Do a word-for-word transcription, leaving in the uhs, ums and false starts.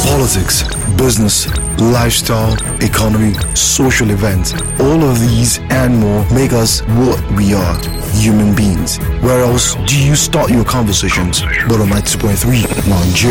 Politics, business, lifestyle, economy, social events, all of these and more make us what we are, human beings. Where else do you start your conversations but on ninety-two point three Nigeria?